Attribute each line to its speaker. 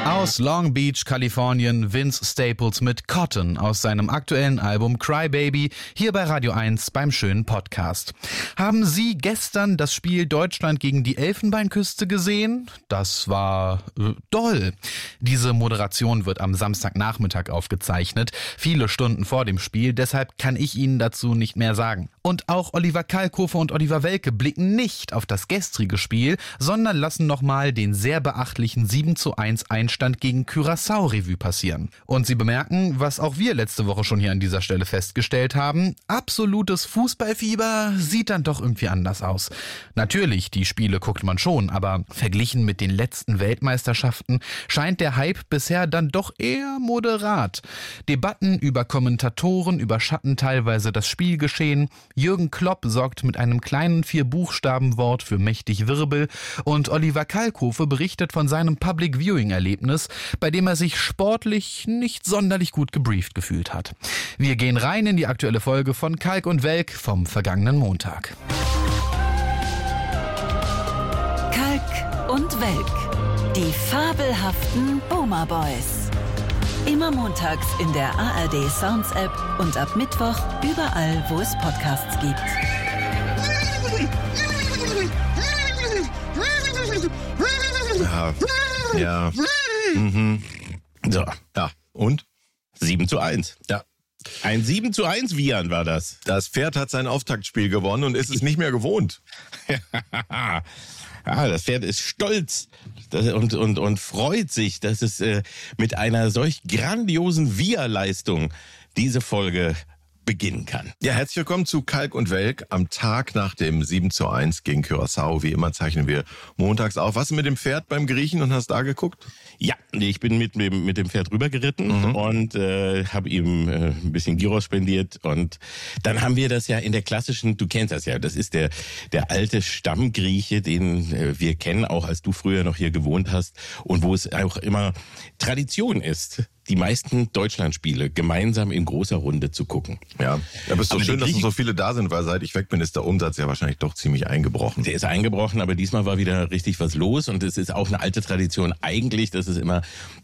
Speaker 1: Aus Long Beach, Kalifornien, Vince Staples mit Cotton aus seinem aktuellen Album Cry Baby, hier bei Radio 1 beim schönen Podcast. Haben Sie gestern das Spiel Deutschland gegen die Elfenbeinküste gesehen? Das war doll. Diese Moderation wird am Samstagnachmittag aufgezeichnet, viele Stunden vor dem Spiel, deshalb kann ich Ihnen dazu nicht mehr sagen. Und auch Oliver Kalkofe und Oliver Welke blicken nicht auf das gestrige Spiel, sondern lassen nochmal den sehr beachtlichen 7:1 Einstand gegen Curaçao Revue passieren. Und Sie bemerken, was auch wir letzte Woche schon hier an dieser Stelle festgestellt haben, absolutes Fußballfieber sieht dann doch irgendwie anders aus. Natürlich, die Spiele guckt man schon, aber verglichen mit den letzten Weltmeisterschaften scheint der Hype bisher dann doch eher moderat. Debatten über Kommentatoren überschatten teilweise das Spielgeschehen. Jürgen Klopp sorgt mit einem kleinen 4-Buchstaben-Wort für mächtig Wirbel und Oliver Kalkofe berichtet von seinem Public-Viewing-Erlebnis, bei dem er sich sportlich nicht sonderlich gut gebrieft gefühlt hat. Wir gehen rein in die aktuelle Folge von Kalk und Welk vom vergangenen Montag.
Speaker 2: Kalk und Welk, die fabelhaften Boomer Boys. Immer montags in der ARD Sounds App und ab Mittwoch überall, wo es Podcasts gibt.
Speaker 3: Ja. So, ja. Und? 7:1. Ja. Ein 7:1 Vian war das.
Speaker 4: Das Pferd hat sein Auftaktspiel gewonnen und ist es nicht mehr gewohnt.
Speaker 3: Das Pferd ist stolz und freut sich, dass es mit einer solch grandiosen Via-Leistung diese Folge beginnen kann.
Speaker 4: Ja, herzlich willkommen zu Kalk und Welk am Tag nach dem 7:1 gegen Curaçao. Wie immer zeichnen wir montags auf. Warst du mit dem Pferd beim Griechen und hast da geguckt?
Speaker 3: Ja, ich bin mit dem Pferd rübergeritten und habe ihm ein bisschen Gyros spendiert. Und dann haben wir das ja in der klassischen, du kennst das ja, das ist der alte Stammgrieche, den wir kennen, auch als du früher noch hier gewohnt hast und wo es auch immer Tradition ist, die meisten Deutschlandspiele gemeinsam in großer Runde zu gucken.
Speaker 4: Ja, aber es ist so schön, dass so viele da sind, weil seit ich weg bin, ist der Umsatz ja wahrscheinlich doch ziemlich eingebrochen.
Speaker 3: Der ist eingebrochen, aber diesmal war wieder richtig was los und es ist auch eine alte Tradition eigentlich, dass es immer